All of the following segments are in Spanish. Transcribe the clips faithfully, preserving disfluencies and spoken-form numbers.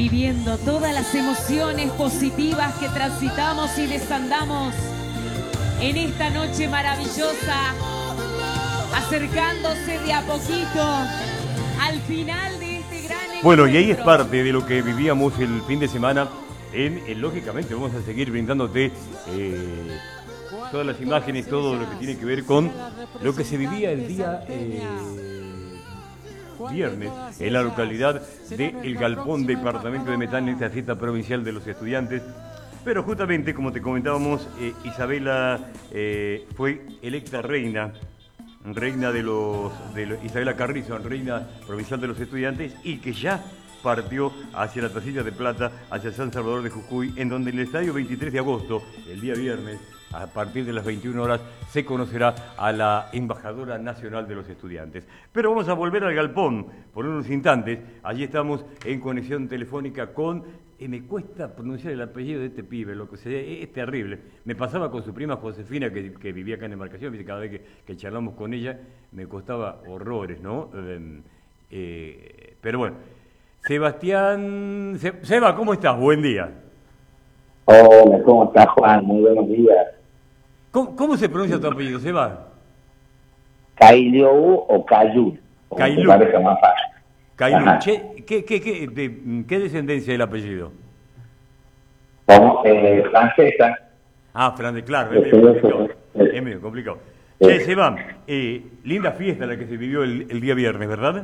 viviendo todas las emociones positivas que transitamos y desandamos en esta noche maravillosa, acercándose de a poquito al final de este gran encuentro. Bueno, y ahí es parte de lo que vivíamos el fin de semana. En, en, lógicamente vamos a seguir brindándote eh, todas las imágenes, todo lo que tiene que ver con lo que se vivía el día eh, viernes en la localidad de El Galpón, departamento de Metán, en esta fiesta provincial de los estudiantes. Pero justamente, como te comentábamos, eh, Isabela eh, fue electa reina, reina de los, de los, Isabela Carrizo, reina provincial de los estudiantes, y que ya partió hacia la Tacilla de Plata, hacia San Salvador de Jujuy, en donde en el estadio veintitrés de agosto, el día viernes, a partir de las veintiuna horas, se conocerá a la embajadora nacional de los estudiantes. Pero vamos a volver al Galpón por unos instantes. Allí estamos en conexión telefónica con... Eh, me cuesta pronunciar el apellido de este pibe, lo que sea, es terrible. Me pasaba con su prima Josefina, que, que vivía acá en embarcación, cada vez que, que charlamos con ella, me costaba horrores, ¿no? Eh, eh, pero bueno... Sebastián... Se... Seba, ¿cómo estás? Buen día. Hola, ¿cómo estás, Juan? Muy buenos días. ¿Cómo, cómo se pronuncia tu apellido, Seba? Cailou o Cayú. Cailou. Parece más fácil. Cailou. Che, ¿qué, qué, qué, de, ¿Qué descendencia es el apellido? Como eh, francesa. Ah, francesa, claro. Es medio complicado. Es medio complicado. Che, Seba, eh, linda fiesta la que se vivió el, el día viernes, ¿verdad?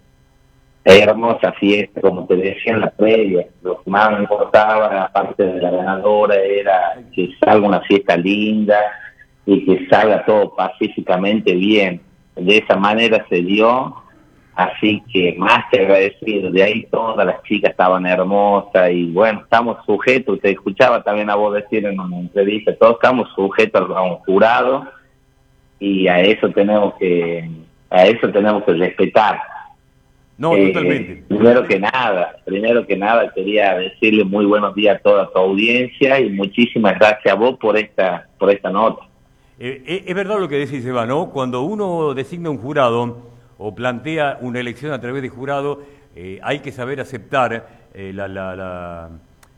Hermosa fiesta, como te decía en la previa. Lo que más me importaba, aparte de la ganadora, era que salga una fiesta linda y que salga todo pacíficamente bien. De esa manera se dio, así que más que agradecido. De ahí todas las chicas estaban hermosas y bueno, estamos sujetos, te escuchaba también a vos decir en una entrevista, todos estamos sujetos a un jurado y a eso tenemos que, a eso tenemos que respetar. No, eh, totalmente. Primero que nada, primero que nada quería decirle muy buenos días a toda tu audiencia y muchísimas gracias a vos por esta, por esta nota. Eh, es verdad lo que decís, Eva, ¿no? Cuando uno designa un jurado o plantea una elección a través de jurado, eh, hay que saber aceptar eh, la, la, la,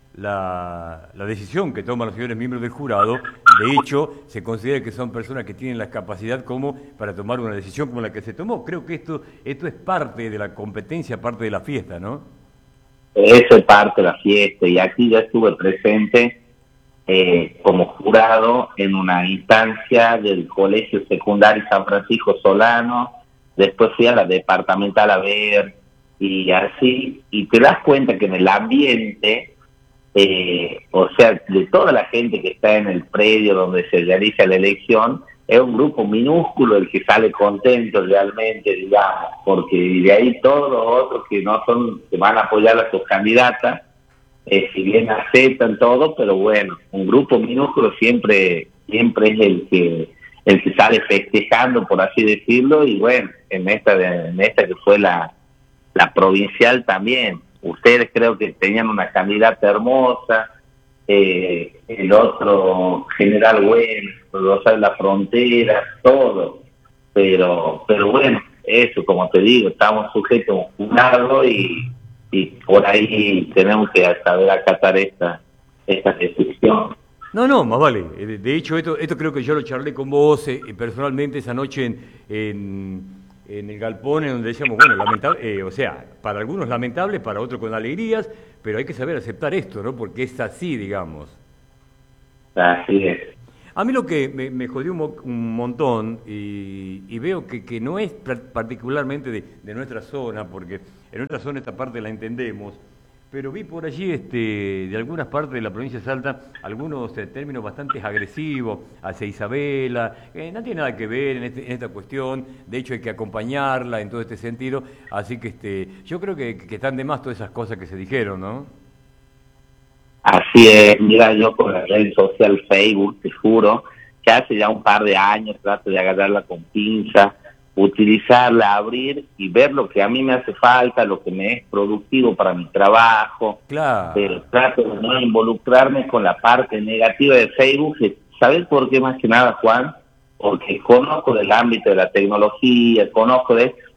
la, la decisión que toman los señores miembros del jurado. De hecho, se considera que son personas que tienen la capacidad como para tomar una decisión como la que se tomó. Creo que esto esto es parte de la competencia, parte de la fiesta, ¿no? Eso es parte de la fiesta, y aquí ya estuve presente eh, como jurado en una instancia del Colegio Secundario San Francisco Solano, después fui a la departamental a ver, y así, y te das cuenta que en el ambiente... Eh, o sea, de toda la gente que está en el predio donde se realiza la elección, es un grupo minúsculo el que sale contento realmente, digamos, porque de ahí todos los otros que no son, que van a apoyar a sus candidatas, eh, si bien aceptan todo, pero bueno, un grupo minúsculo siempre siempre es el que el que sale festejando, por así decirlo, y bueno, en esta de, en esta que fue la, la provincial también. Ustedes creo que tenían una candidata hermosa, eh, el otro General Bueno, Rosario de la Frontera, todo. Pero pero bueno, eso, como te digo, estamos sujetos a un jurado y, y por ahí tenemos que saber acatar esta, esta decisión. No, no, más vale. De hecho, esto esto creo que yo lo charlé con vos eh, personalmente esa noche en... en en el Galpón, en donde decíamos, bueno, lamentable, eh, o sea, para algunos lamentable, para otros con alegrías, pero hay que saber aceptar esto, ¿no? Porque es así, digamos. Así es. A mí lo que me, me jodió un, mo un montón, y, y veo que, que no es particularmente de, de nuestra zona, porque en nuestra zona esta parte la entendemos, pero vi por allí este, de algunas partes de la provincia de Salta algunos eh, términos bastante agresivos hacia Isabela, eh, no tiene nada que ver en, este, en esta cuestión, de hecho hay que acompañarla en todo este sentido, así que este, yo creo que, que están de más todas esas cosas que se dijeron, ¿no? Así es, mira, yo con la red social Facebook, te juro, que hace ya un par de años trato de agarrarla con pinza, utilizarla, abrir y ver lo que a mí me hace falta, lo que me es productivo para mi trabajo. Claro. Pero trato de no involucrarme con la parte negativa de Facebook. ¿Sabes por qué más que nada, Juan? Porque conozco del ámbito de la tecnología, conozco de...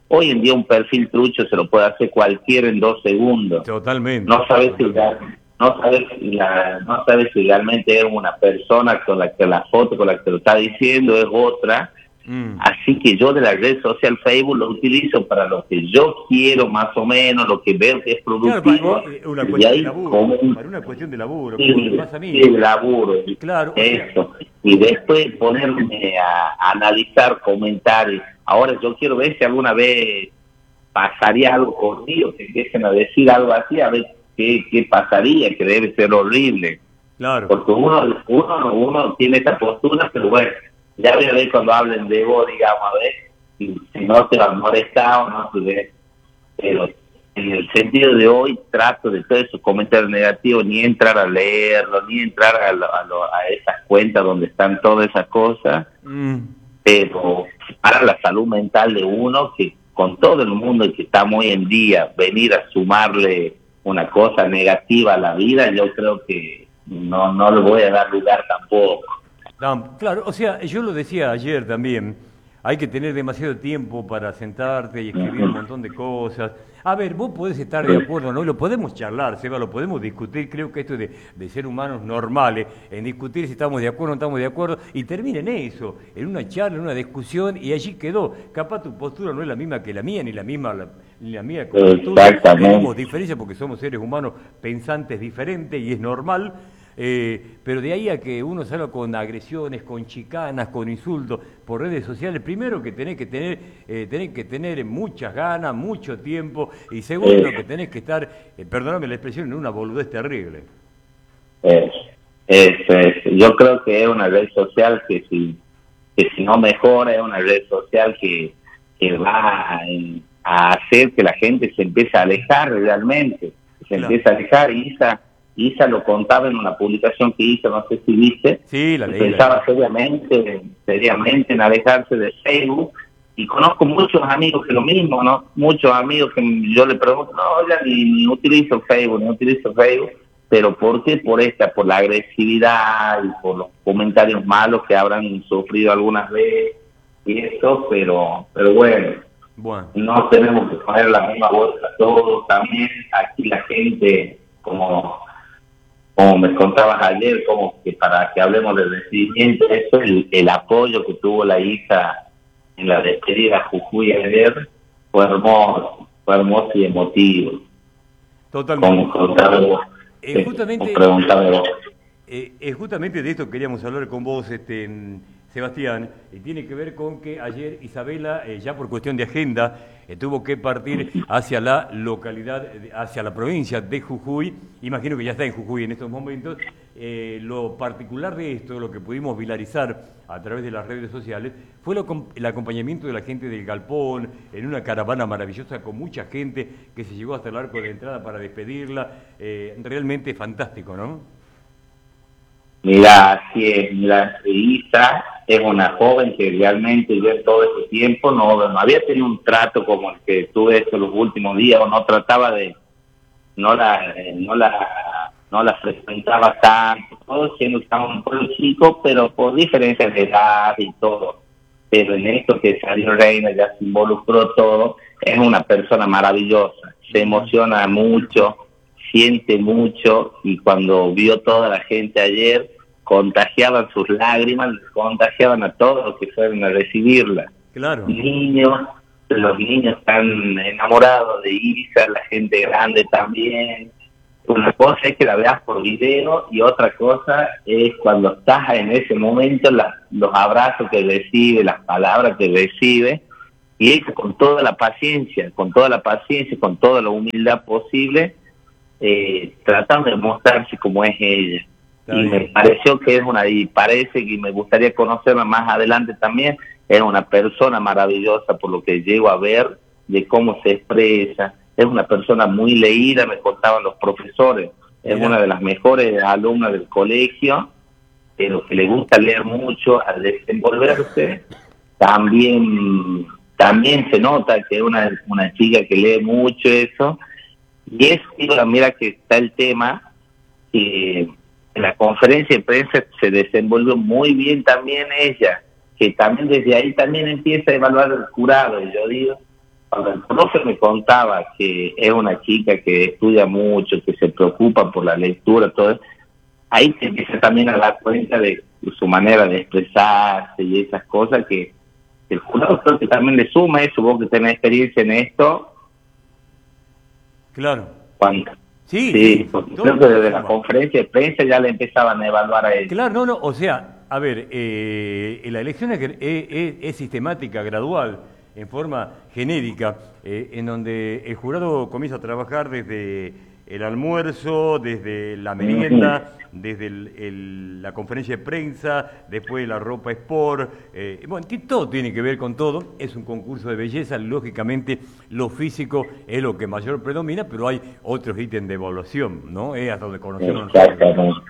Hoy en día un perfil trucho se lo puede hacer cualquiera en dos segundos. Totalmente. No sabes si la, no sabes si la, no sabes si realmente es una persona con la que la foto con la que te lo está diciendo es otra. Mm. Así que yo de la red social Facebook lo utilizo para lo que yo quiero más o menos, lo que veo que es productivo. Claro, para, una cuestión de laburo, un, para una cuestión de laburo, sí, como pasa a mí. Sí, de laburo, claro, eso. O sea, y después ponerme a, a analizar comentarios. Ahora yo quiero ver si alguna vez pasaría algo conmigo, que empiecen a decir algo así, a ver qué, qué pasaría, que debe ser horrible. Claro. Porque uno, uno, uno tiene esta postura, pero bueno, ya voy a ver cuando hablen de vos, digamos, a ver si, si no te va a molestar o no, pues, pero en el sentido de hoy trato de todos esos comentarios negativos ni entrar a leerlos, ni entrar a, lo, a, lo, a esas cuentas donde están todas esas cosas, mm. pero para la salud mental de uno, que con todo el mundo que estamos hoy en día, venir a sumarle una cosa negativa a la vida, yo creo que no, no le voy a dar lugar tampoco. No, claro, o sea, yo lo decía ayer también, hay que tener demasiado tiempo para sentarte y escribir un montón de cosas. A ver, vos podés estar de acuerdo, ¿no? Lo podemos charlar, Seba, lo podemos discutir. Creo que esto de, de ser humanos normales, en discutir si estamos de acuerdo o no estamos de acuerdo, y termina en eso, en una charla, en una discusión, y allí quedó. Capaz tu postura no es la misma que la mía, ni la misma la, ni la mía que la tuya. Tenemos diferencias porque somos seres humanos pensantes diferentes y es normal. Eh, pero de ahí a que uno salga con agresiones, con chicanas, con insultos por redes sociales, primero que tenés que tener, eh, tenés que tener muchas ganas, mucho tiempo, y segundo eh, que tenés que estar, eh, perdóname la expresión, en una boludez terrible. Es, es, es, yo creo que es una red social que si, que si no mejora, es una red social que, que va a, a hacer que la gente se empiece a alejar realmente, se claro. empiece a alejar y esa Isa lo contaba en una publicación que hizo, no sé si viste, sí, la leí, pensaba la seriamente, seriamente en alejarse de Facebook, y conozco muchos amigos que lo mismo, ¿no? Muchos amigos que yo le pregunto, no, ya ni, ni utilizo Facebook, ni utilizo Facebook, pero ¿por qué? Por esta, por la agresividad y por los comentarios malos que habrán sufrido algunas veces y eso, pero, pero bueno, bueno, no tenemos que poner la misma voz a todos, también aquí la gente, como... como me contabas ayer, como que para que hablemos del recibimiento, eso, el, el apoyo que tuvo la hija en la despedida a Jujuy ayer, fue hermoso, fue hermoso y emotivo. Totalmente. Como contaba vos, eh, justamente, preguntaba vos. Eh, eh, justamente de esto queríamos hablar con vos, este, Sebastián, y tiene que ver con que ayer Isabela, eh, ya por cuestión de agenda, eh, tuvo que partir hacia la localidad, hacia la provincia de Jujuy. Imagino que ya está en Jujuy en estos momentos. Eh, lo particular de esto, lo que pudimos viralizar a través de las redes sociales, fue lo, el acompañamiento de la gente del Galpón, en una caravana maravillosa con mucha gente que se llegó hasta el arco de entrada para despedirla. Eh, realmente fantástico, ¿no? Mira, así es, la Isa es una joven que realmente yo en todo ese tiempo no, no había tenido un trato como el que tuve estos los últimos días, o no trataba de, no la, no la, no la frecuentaba tanto, todo siendo que estaba un pueblo chico, pero por diferencias de edad y todo. Pero en esto que salió Reina, ya se involucró todo, es una persona maravillosa, se emociona mucho, siente mucho, y cuando vio toda la gente ayer, contagiaban sus lágrimas, contagiaban a todos los que fueron a recibirla. Claro. Niños, los niños están enamorados de Isa, la gente grande también. Una cosa es que la veas por video y otra cosa es cuando estás en ese momento, la, los abrazos que recibe, las palabras que recibe, y ella con toda la paciencia, con toda la paciencia, con toda la humildad posible, Eh, tratando de mostrarse como es ella. Está y bien. Me pareció que es una, y parece que me gustaría conocerla más adelante también, es una persona maravillosa por lo que llego a ver, de cómo se expresa, es una persona muy leída, me contaban los profesores, es Mira. una de las mejores alumnas del colegio, pero que le gusta leer mucho, al desenvolverse, también, también se nota que es una, una chica que lee mucho eso. Y es, mira que está el tema, que en la conferencia de prensa se desenvolvió muy bien también ella, que también desde ahí también empieza a evaluar el jurado, y yo digo, cuando el profe me contaba que es una chica que estudia mucho, que se preocupa por la lectura, todo eso, ahí te empieza también a dar cuenta de su manera de expresarse y esas cosas que el jurado creo que también le suma eso, vos que tenés experiencia en esto. Claro. Cuando, sí, sí, sí, porque creo que desde la conferencia de prensa ya le empezaban a evaluar a él. Claro, no, no, o sea, a ver, eh, la elección es, es, es, es sistemática, gradual, en forma genérica, eh, en donde el jurado comienza a trabajar desde el almuerzo, desde la merienda, desde el, el, la conferencia de prensa, después la ropa sport, eh, bueno, todo tiene que ver con todo, es un concurso de belleza, lógicamente lo físico es lo que mayor predomina, pero hay otros ítems de evaluación, ¿no? Es hasta donde conocemos. Exactamente.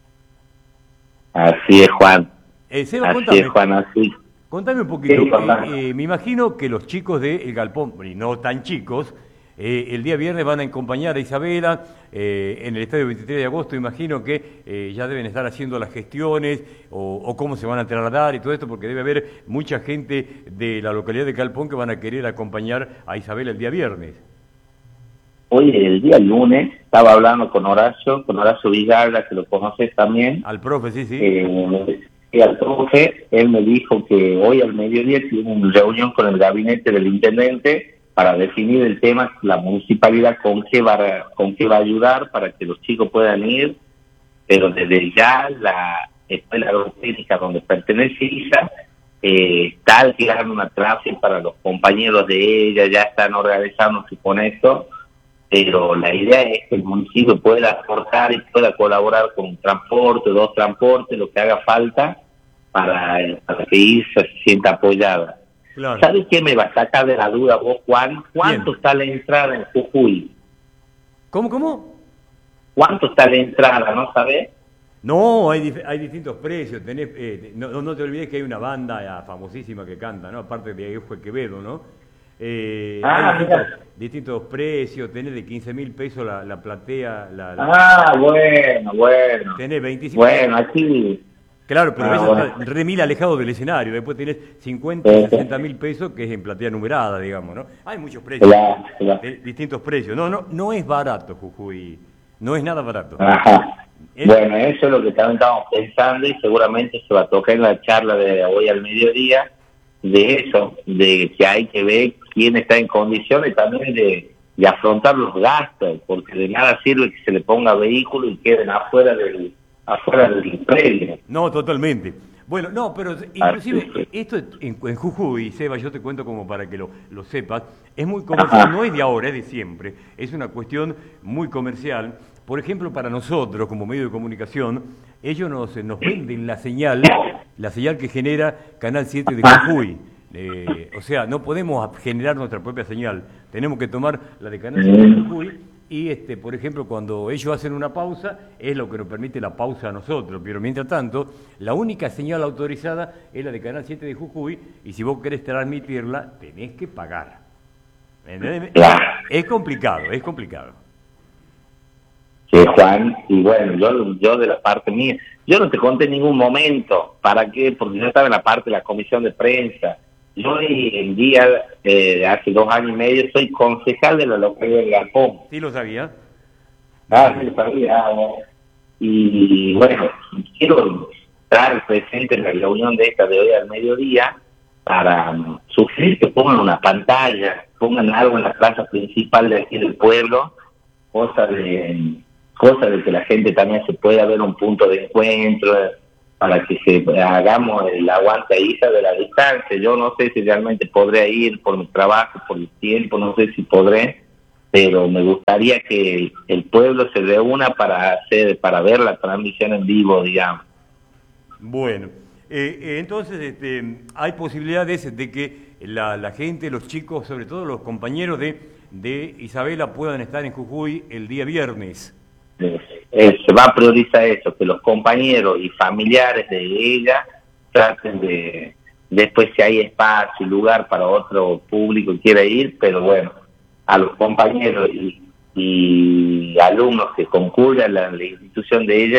Así es, Juan. Eh, Seba, así contame, es, Juan, así. Contame un poquito, Sí, eh, eh, me imagino que los chicos de El Galpón, y no tan chicos, eh, el día viernes van a acompañar a Isabela eh, en el estadio veintitrés de agosto, imagino que eh, ya deben estar haciendo las gestiones o, o cómo se van a trasladar y todo esto, porque debe haber mucha gente de la localidad de Galpón que van a querer acompañar a Isabela el día viernes. Hoy, el día lunes, estaba hablando con Horacio, con Horacio Vigarra, que lo conoces también. Al profe, sí, sí. Eh, y al profe, él me dijo que hoy al mediodía tiene una reunión con el gabinete del intendente para definir el tema, la municipalidad con qué va a, con qué va a ayudar para que los chicos puedan ir, pero desde ya la escuela agrotécnica donde pertenece Isa eh, está alquilando una clase para los compañeros de ella, ya están organizándose con esto, pero la idea es que el municipio pueda aportar y pueda colaborar con un transporte, dos transportes, lo que haga falta para, para que Isa se sienta apoyada. Claro. ¿Sabes qué me va a sacar de la duda vos, Juan? ¿Cuánto Bien. está la entrada en Jujuy? ¿Cómo, cómo? ¿Cuánto está la entrada, no sabés? No, hay, dif hay distintos precios. Tenés, eh, no, no te olvides que hay una banda eh, famosísima que canta, ¿no? Aparte de Eugenio Quevedo, ¿no? Eh, ah, hay distintos, distintos precios, tenés de quince mil pesos la, la platea. La, la... Ah, bueno, bueno. Tenés veinticinco. Bueno, aquí... Claro, pero ah, eso bueno. está re mil alejado del escenario. Después tenés cincuenta, sesenta mil pesos, que es en platea numerada, digamos, ¿no? Hay muchos precios, claro, claro. De, distintos precios. No, no, no es barato, Jujuy. No es nada barato. Ajá. Es... Bueno, eso es lo que también estamos pensando y seguramente se va a tocar en la charla de hoy al mediodía, de eso, de que hay que ver quién está en condiciones también de, de afrontar los gastos, porque de nada sirve que se le ponga vehículo y queden afuera del... afuera del predio. No, totalmente. Bueno, no, pero inclusive ah, sí. esto en, en Jujuy, Seba, yo te cuento como para que lo, lo sepas, es muy comercial, Ajá. no es de ahora, es de siempre, es una cuestión muy comercial. Por ejemplo, para nosotros como medio de comunicación, ellos nos, nos venden la señal, la señal que genera Canal siete de Jujuy. Eh, o sea, no podemos generar nuestra propia señal, tenemos que tomar la de Canal siete de Jujuy. Y, este, por ejemplo, cuando ellos hacen una pausa, es lo que nos permite la pausa a nosotros. Pero, mientras tanto, la única señal autorizada es la de Canal siete de Jujuy, y si vos querés transmitirla, tenés que pagar. ¿Entendés? Es complicado, es complicado. Sí, Juan, y bueno, yo, yo de la parte mía, yo no te conté en ningún momento, ¿para qué? Porque yo estaba en la parte de la comisión de prensa. Yo hoy en día, eh, hace dos años y medio, soy concejal de la localidad de Galpón. Sí, lo sabía. Ah, sí, lo sabía. Y bueno, quiero estar presente en la reunión de esta de hoy al mediodía para um, sugerir que pongan una pantalla, pongan algo en la plaza principal de aquí del pueblo, cosa de, cosa de que la gente también se pueda ver un punto de encuentro, para que se hagamos el aguante Isa de la distancia. Yo no sé si realmente podré ir por mi trabajo, por el tiempo, no sé si podré, pero me gustaría que el pueblo se reúna para hacer, para ver la transmisión en vivo, digamos. Bueno, eh, eh, entonces este, hay posibilidades de que la, la gente, los chicos, sobre todo los compañeros de, de Isabela puedan estar en Jujuy el día viernes. Eh, se va a priorizar eso, que los compañeros y familiares de ella traten de, después si hay espacio y lugar para otro público que quiera ir, pero bueno, a los compañeros y, y alumnos que concurran a la, la institución de ella,